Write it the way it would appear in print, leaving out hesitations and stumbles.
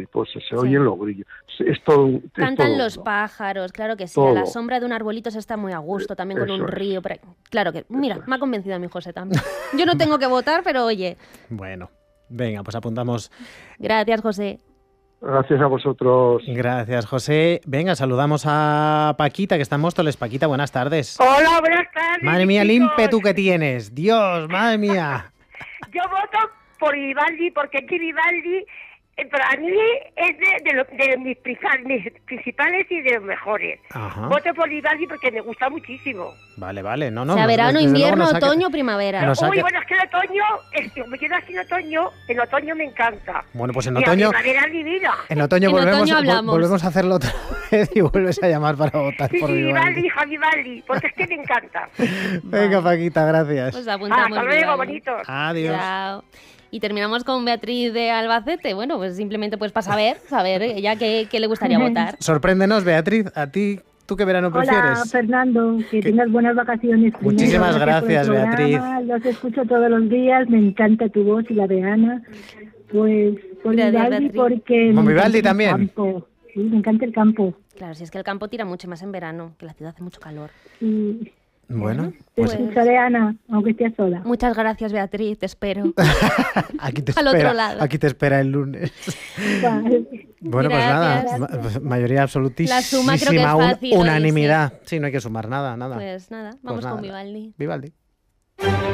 mariposas, se oyen los grillos. Es todo. Cantan todo los uno. pájaros, claro que sí. Todo. A la sombra de un arbolito se está muy a gusto, también con Eso un es. río. Claro que, mira, me ha convencido a mi José también. Yo no tengo que votar, pero oye. Bueno, venga, pues apuntamos. Gracias, José. Gracias a vosotros. Gracias, José. Venga, saludamos a Paquita, que está en Móstoles. Paquita, buenas tardes. Hola, buenas tardes. Madre mía, el chicos. ímpetu que tienes. Dios, madre mía. Yo voto por Vivaldi porque es que Vivaldi para mí es de mis principales y de los mejores. Ajá. Voto por Vivaldi porque me gusta muchísimo. Vale, vale. No, O sea, verano, desde luego invierno, nos ha que- otoño, primavera. Nos ha Uy, que- bueno, es que el otoño, me quedo así en otoño me encanta. Bueno, pues en Y otoño, la primavera es divina. en otoño En volvemos, otoño hablamos. volvemos a hacerlo otra vez y vuelves a llamar para votar Sí, por sí, Vivaldi. Vivaldi, hija Vivaldi, porque es que me encanta. Venga, Paquita, gracias. Pues apuntamos. Hasta luego, Vivaldi. bonitos. Adiós. Chao. Y terminamos con Beatriz de Albacete. Bueno, pues simplemente pues para saber ella qué le gustaría votar. Sorpréndenos, Beatriz. ¿A ti, tú qué verano Hola, prefieres? Fernando, que tengas buenas vacaciones. Muchísimas Primero, gracias, por el programa, Los escucho todos los días, me encanta tu voz y la de Ana. Pues por Gracias, Vivaldi Beatriz. porque ¿Con me Vivaldi encanta el también? campo. Sí, me encanta el campo. Claro, si es que el campo tira mucho más en verano, que la ciudad hace mucho calor. Y Bueno, te pues escucharé, Ana, aunque estés sola. Muchas gracias, Beatriz, te espero. aquí te Al espera, otro lado. aquí te espera el lunes. Vale. Bueno, pues Gracias. nada, mayoría absolutísima, La suma creo que es fácil, unanimidad. Sí, no hay que sumar nada. Pues nada, vamos nada. con Vivaldi. Vivaldi.